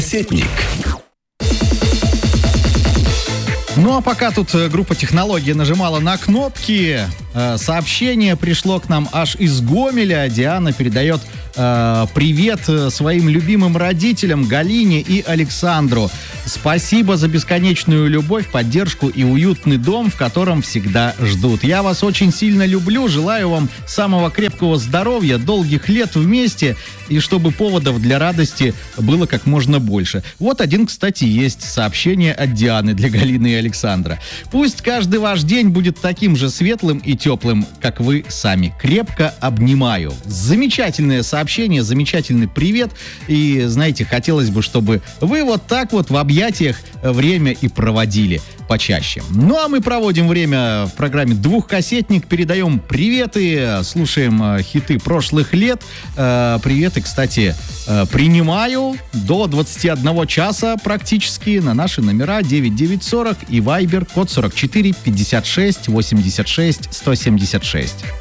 Сетник. Ну а пока тут группа «Технологии» нажимала на кнопки, сообщение пришло к нам аж из Гомеля. Диана передает привет своим любимым родителям Галине и Александру. Спасибо за бесконечную любовь, поддержку и уютный дом, в котором всегда ждут. Я вас очень сильно люблю, желаю вам самого крепкого здоровья, долгих лет вместе, и чтобы поводов для радости было как можно больше. Вот один, кстати, есть сообщение от Дианы для Галины и Александра. Пусть каждый ваш день будет таким же светлым и теплым, как вы сами. Крепко обнимаю. Замечательное сообщение, замечательный привет. И, знаете, хотелось бы, чтобы вы вот так вот в объятиях время и проводили почаще. Ну, а мы проводим время в программе «Двухкассетник», передаем приветы, слушаем хиты прошлых лет. Приветы, кстати, принимаю до 21 часа практически на наши номера 9940 и Viber, код 44 56 86 176.